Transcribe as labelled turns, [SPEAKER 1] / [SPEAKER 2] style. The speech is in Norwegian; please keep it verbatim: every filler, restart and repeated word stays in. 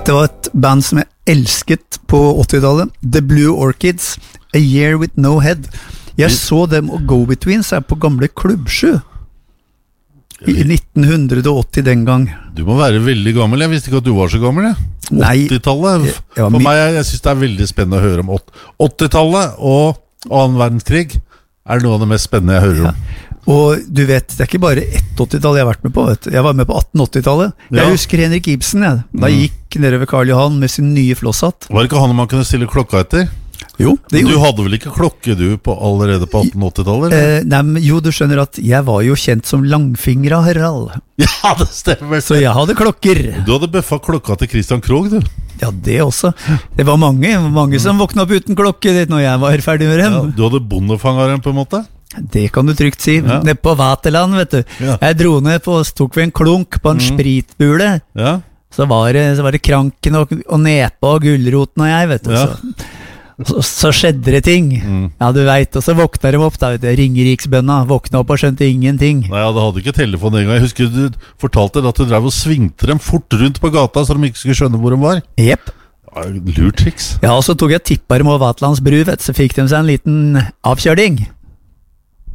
[SPEAKER 1] Dette var et band som jeg elsket på åttitallet. The Blue Orchids, A Year With No Head. Jeg så dem og Go-Betweens er på gamle Klubbsju. I nitten åtti den gang.
[SPEAKER 2] Du må være veldig gammel. Jeg visste ikke at du var så gammel. åttitallet. For meg, jeg synes det er veldig spennende å høre om åttitallet og annen verdenskrig. Er det noe av det mest spennende jeg hører om.
[SPEAKER 1] Ja. Og du vet, det er ikke bare ett åttitallet jeg har vært med på, vet du. Jeg var med på atten åttitallet. Jeg ja. husker Henrik Ibsen, jeg. Da mm. gikk nedover Karl Johan med sin nye flosshatt.
[SPEAKER 2] Var det ikke han man kunne stille klokka etter?
[SPEAKER 1] Jo, det
[SPEAKER 2] du hadde vel ikke klokke du på allerede på atten åttitallet?
[SPEAKER 1] Eh, nei, men jo, du skjønner at jeg var jo kjent som Langfingra Harald.
[SPEAKER 2] Ja, det stemmer.
[SPEAKER 1] Så jeg hadde klokker.
[SPEAKER 2] Du hadde bøffa klokka til Christian Krog, du.
[SPEAKER 1] Ja, det også. Det var mange, mange som våkna opp uten klokke når jeg var ferdig med dem.
[SPEAKER 2] Ja, du hadde bondefangeren på en måte?
[SPEAKER 1] Det kan du trygt si. Ja. Nede på Vaterland, vet du. Ja. Jeg dro ned på, tok vi en klunk på en mm. spritbule.
[SPEAKER 2] Ja.
[SPEAKER 1] Så var det, så var det Kranken og, og Nepa og Gullroten og jeg, vet du. Ja. Så. Så, så skjedde det ting. mm. Ja, du vet. Og så våkna de opp da, vet du, Ringeriksbønna våkna opp og skjønte ingenting.
[SPEAKER 2] Nei, ja, det hadde ikke telefon en gang. Jeg husker du fortalte at du drev og svingte dem fort rundt på gata så de ikke skulle skjønne hvor de var.
[SPEAKER 1] Jepp.
[SPEAKER 2] Lurt triks.
[SPEAKER 1] Ja, og så tok jeg tippa dem over Vaterlands bru, vet du, så fikk de seg en liten avkjøring.